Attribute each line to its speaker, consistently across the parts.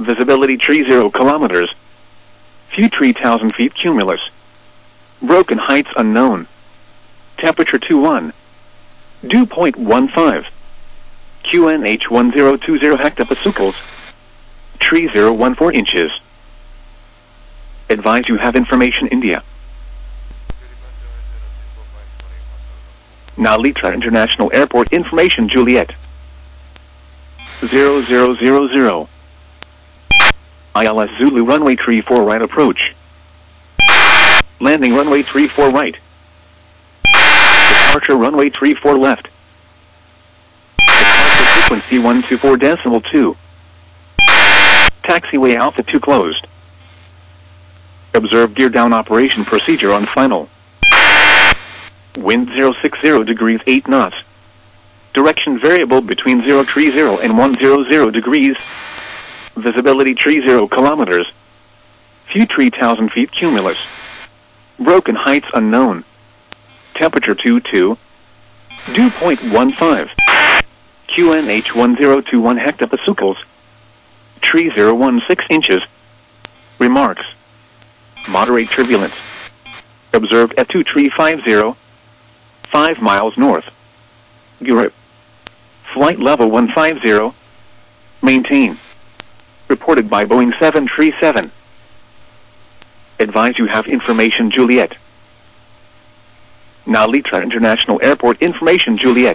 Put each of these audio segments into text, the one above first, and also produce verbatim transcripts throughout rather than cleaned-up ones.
Speaker 1: Visibility tree zero kilometers. Few tree thousand feet cumulus. Broken heights unknown. Temperature two one. Dew point one five. Q N H one zero two zero hectopascals. Tree zero one four inches. Advise you have information India. Now Litra International Airport information Juliet. zero zero zero zero. I L S Zulu runway three four right approach. Landing runway three four right. Departure runway three four left. Departure frequency one two four decimal two. Taxiway Alpha two closed. Observe gear down operation procedure on final. Wind zero six zero degrees eight knots. Direction variable between zero three zero and one hundred degrees. Visibility tree zero kilometers. Few tree thousand feet cumulus. Broken heights unknown. Temperature two two. Dew point one five. Q N H one zero two one hectopascals. Tree zero one six inches. Remarks. Moderate turbulence. Observed at two three five zero. five miles north. Europe. Flight level one five zero. Maintain. Reported by Boeing seven three seven. Advise you have information Juliet. Now Litra International Airport information Juliet.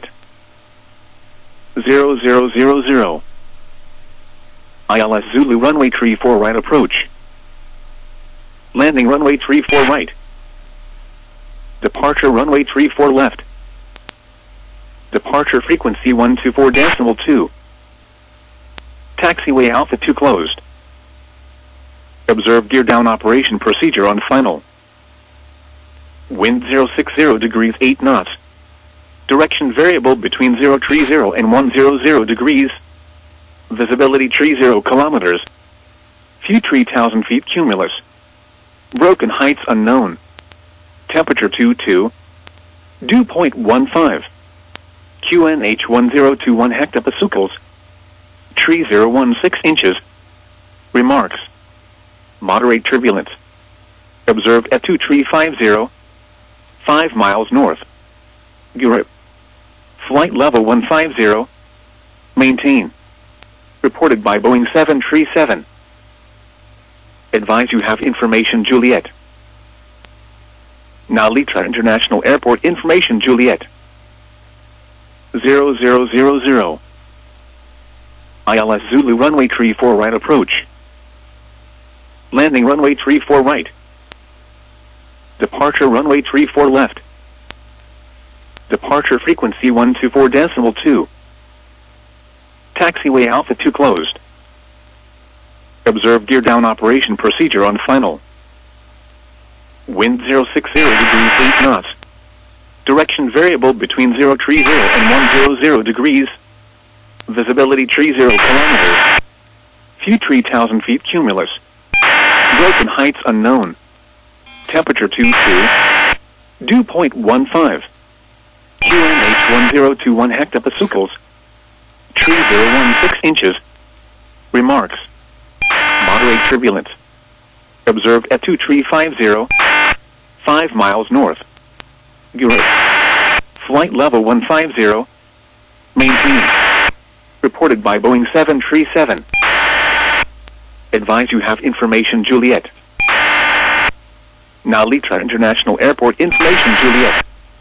Speaker 1: zero zero zero zero. I L S Zulu runway three four right approach. Landing runway three four right. Departure runway three four left. Departure frequency one two four decimal two. Taxiway Alpha two closed. Observe gear down operation procedure on final. Wind zero six zero degrees eight knots. Direction variable between zero three zero and one hundred degrees. Visibility tree zero kilometers. Few tree thousand feet cumulus. Broken heights unknown. Temperature two two. Dew point one five. Q N H one zero two one hectopascals. Tree zero one six inches. Remarks. Moderate turbulence. Observed at two three five zero. five miles north. Europe. Flight level one five zero. Maintain. Reported by Boeing seven three seven. Advise you have information Juliet. Now Litra International Airport information Juliet. zero zero zero zero. I L S Zulu runway three four right approach. Landing runway three four right. Departure runway three four left. Departure frequency one two four decimal two. Taxiway Alpha two closed. Observe gear down operation procedure on final. Wind zero six zero degrees eight knots. Direction variable between zero three zero and one hundred degrees. Visibility tree zero kilometers. Few tree thousand feet cumulus. Broken heights unknown. Temperature two two. Dew point one five. Q N H one zero two one hectopascals. Tree zero one six inches. Remarks. Moderate turbulence. Observed at two three five zero. five miles north. Europe. Flight level one five zero. Maintain. Reported by Boeing seven three seven. Advise you have information Juliet. Now Litra International Airport information Juliet.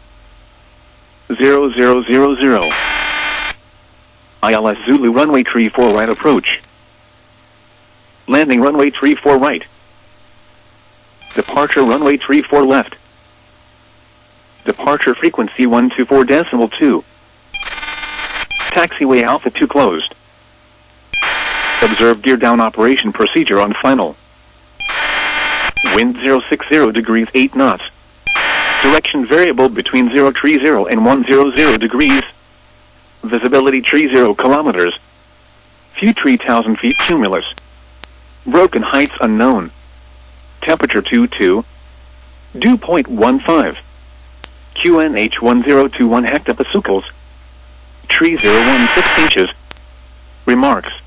Speaker 1: zero zero zero zero. I L S Zulu runway three four right approach. Landing runway three four right. Departure runway three four left. Departure frequency one two four decimal two. Taxiway Alpha two closed. Observe gear down operation procedure on final. Wind zero six zero degrees eight knots. Direction variable between zero three zero and one hundred degrees. Visibility tree zero kilometers. Few tree thousand feet cumulus. Broken heights unknown. Temperature two two. Dew point one five. Q N H one zero two one hectopascals. Tree zero one six inches. Remarks.